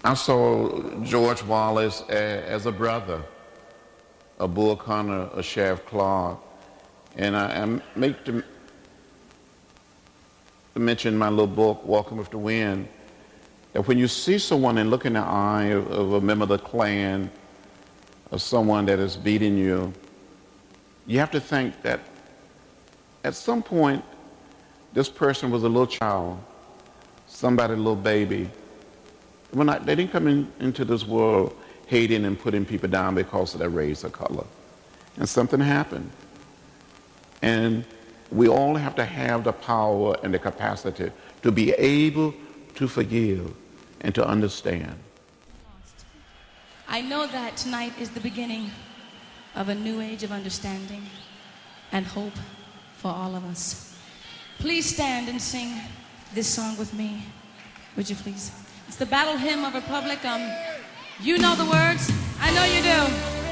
I saw George Wallace as a brother, a Bull Connor, a Sheriff Clark, and I make to mention my little book, Walking with the Wind, that when you see someone and look in the eye of a member of the Klan, of someone that is beating you, you have to think that at some point this person was a little child, somebody, a little baby. They didn't come into this world hating and putting people down because of their race or color. And something happened. And we all have to have the power and the capacity to be able to forgive and to understand. I know that tonight is the beginning of a new age of understanding and hope for all of us. Please stand and sing this song with me. Would you please? It's the Battle Hymn of Republic. You know the words. I know you do.